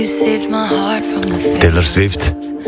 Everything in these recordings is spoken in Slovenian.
Taylor Swift.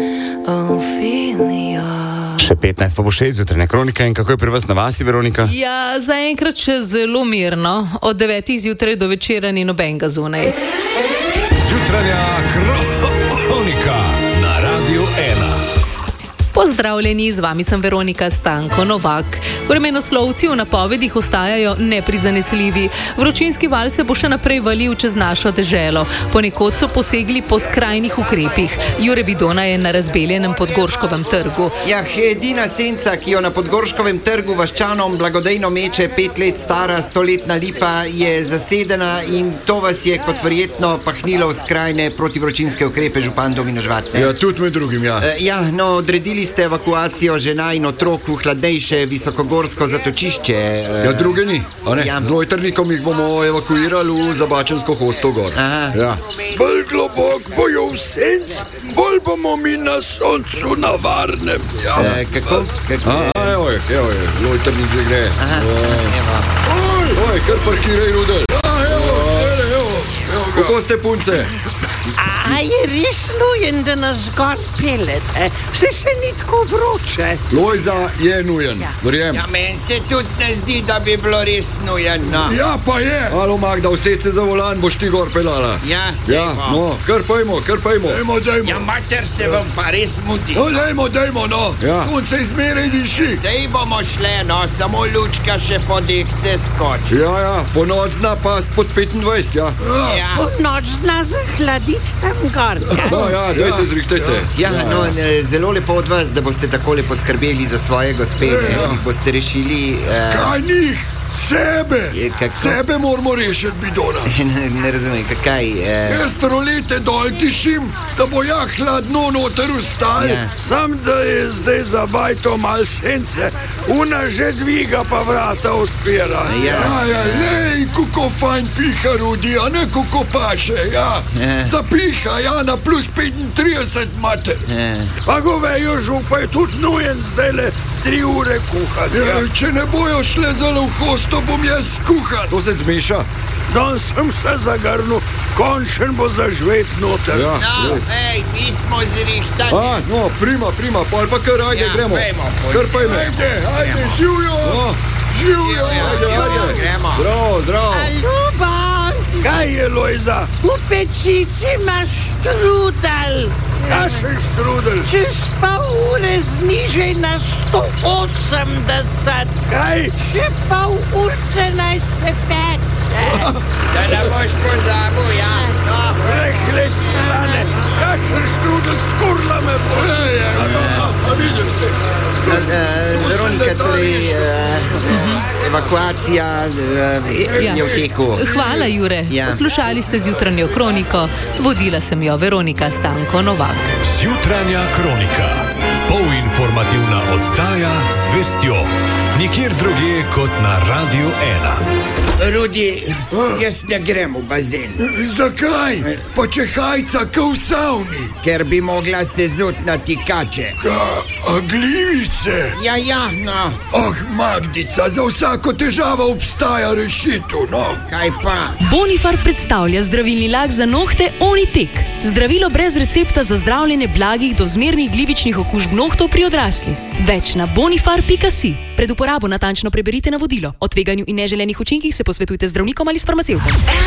Še 15 pa bo 6 zjutraj kronika. In kako je pri vas na vasi, Veronika? Ja, zaenkrat še zelo mirno. Od 9 zjutraj do večera ni nobenega zunaj. Zjutranja kronika na Radiu 1. Pozdravljeni, z vami sem Veronika Stanko Novak. Vremenoslovci v napovedih ostajajo neprizanesljivi. Vročinski val se bo še naprej valil čez našo deželo. Ponekod so posegli po skrajnih ukrepih. Jure Vidona je na razbeljenem Podgorškovem trgu. Ja, edina senca, ki jo na Podgorškovem trgu vaščanom blagodejno meče 5 let stara stoletna lipa, je zasedena in to vas je kot verjetno pahnilo v skrajne protivročinske ukrepe, župan Domino Žvat. Ja, tudi med drugim, ja. Odredili ste evakuacijo žena in otrok v hladnejše visokogorsko zatočišče. Ja, druge ni, a ne? Ja. Z lojtrnikom jih bomo evakuirali v Zabačensko hosto gor. Aha. Ja. Bolj globok bojo v senc, bolj bomo mi na soncu na varnem. Ja. Kako? Evo je, lojtrnik že gre. Aha, evo. Oj, kar parkiraj, Rudel. Kako ste, punce? A je res nujen, da nas gor peljete? Se ni tako vroče. Lojza je nujen, verjem. Ja, meni se tudi ne zdi, da bi bilo res nujen, no. Ja, pa je. Alo, Magda, used se za volan, boš ti gor pelala. Ja, sejmo. No, kar pojmo. Dajmo. Ja, mater, se vam pa res mudi. No, dajmo, no. Ja. Sonce izmeraj diši. Sej bomo šle, no, samo lučka še po dekce skoči. Ja, po noč zna past pod 25, ja. Ja. Po noč zna zahladiti tam gor. Ja, dajte zrihtajte. Ja, no, zelo lepo od vas, da boste takole poskrbeli za svoje gospede. Boste rešili... Kaj njih? Sebe. Kako? Sebe moramo rešiti, Bidona. Ne razumem, kaj... Jaz rolete dol tišim, da bo ja hladno noter ustal. Ja. Sam, da je zdaj za bajto mal sence, una že dviga pa vrata odpira. Ja. Lej, kako fajn piha, Rudi, a ne kako paše, ja. Zapiha, ja, na plus 35 mater. Pa govejo župa je tudi nujen zdaj le 3 ure kuhati. Če ne bojo šle zelo v hosto, bom jaz skuhan. To se zmeša. Danes sem se zagrnil, končen bo zažvet noter. Ja, No, res. mi smo zrihtani. No, prima, pa kar ajde, Ja, gremo. gremo, Kar pojmo. Ajde, živijo. Živijo. Ajde. Zdravo. Ljuban, Kaj je, Lojza? v pečici imaš štrudel. Kašen štrudel? Čez pol ure znižaj na 180. Kaj? Še pol urce naj se peče. Da ne boš pozabil, ja. Rehlec slane, kašen štrudel skurla me bo. A vidim se. Veronika, torej evakuacija je v teku. Hvala, Jure. Ja. Poslušali ste zjutranjo kroniko. Vodila sem jo Veronika Stanko Novak. Zjutranja kronika. Polinformativna oddaja z vestjo. Nikjer drugje kot na Radiu 1. Rudi, jaz ne grem v bazen. Zakaj? Pa če hajca kao v savni. Ker bi mogla se zut na tikače. A glivice? Ja, no. Ah, Magdica, za vsako težavo obstaja rešitev, no. Kaj pa? Bonifar predstavlja zdravilni lak za nohte Onitek. Zdravilo brez recepta za zdravljenje blagih do zmernih glivičnih okužb nohtov pri odraslih. Več na bonifar.si. Pred uporabo natančno preberite navodilo. O tveganju in neželenih učinkih se posvetujte z zdravnikom ali s farmacevtom.